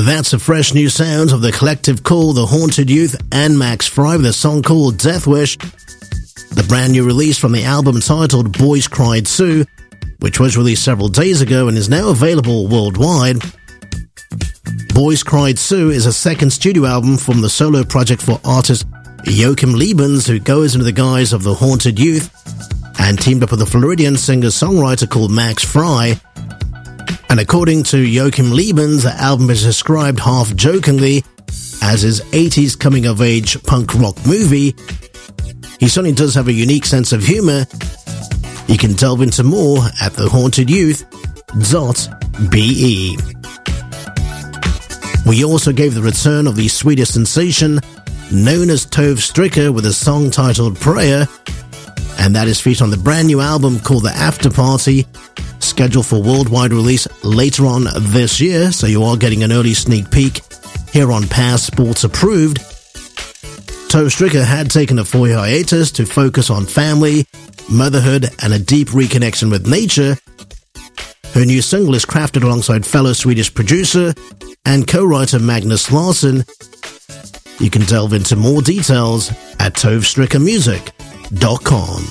That's a fresh new sound of the collective called The Haunted Youth and Max Fry with a song called Death Wish, the brand new release from the album titled Boys Cried Sue, which was released several days ago and is now available worldwide. Boys Cried Sue is a second studio album from the solo project for artist Joachim Liebens, who goes into the guise of The Haunted Youth and teamed up with a Floridian singer-songwriter called Max Fry. And according to Joachim Liebens, the album is described half-jokingly as his 80s coming-of-age punk rock movie. He certainly does have a unique sense of humor. You can delve into more at thehauntedYouth.be. We also gave the return of the Swedish sensation known as Tove Stricker with a song titled Prayer, and that is featured on the brand new album called The After Party, scheduled for worldwide release later on this year, so you are getting an early sneak peek here on Passport Approved. Tove Stricker had taken a 4-year hiatus to focus on family, motherhood, and a deep reconnection with nature. Her new single is crafted alongside fellow Swedish producer and co-writer Magnus Larsson. You can delve into more details at ToveStrickermusic.com.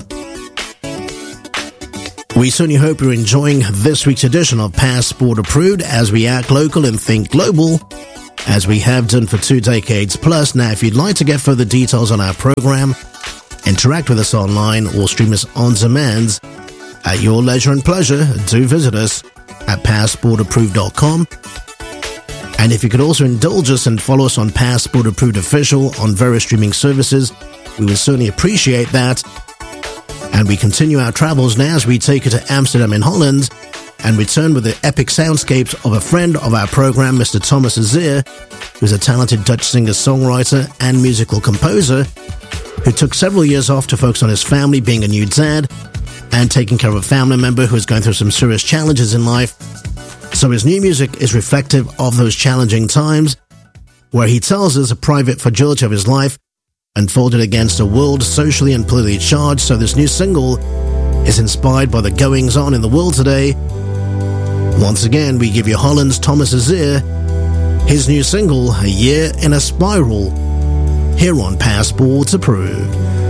We certainly hope you're enjoying this week's edition of Passport Approved as we act local and think global, as we have done for 2 decades plus. Now, if you'd like to get further details on our program, interact with us online, or stream us on demand at your leisure and pleasure, do visit us at PassportApproved.com. And if you could also indulge us and follow us on Passport Approved Official on various streaming services, we would certainly appreciate that. And we continue our travels now as we take it to Amsterdam in Holland and return with the epic soundscapes of a friend of our program, Mr. Thomas Azir, who's a talented Dutch singer-songwriter and musical composer who took several years off to focus on his family, being a new dad, and taking care of a family member who is going through some serious challenges in life. So his new music is reflective of those challenging times, where he tells us a private fragility of his life unfolded against a world socially and politically charged. So this new single is inspired by the goings-on in the world today. Once again, we give you Holland's Thomas Azir, his new single, A Year in a Spiral, here on Passport Approved.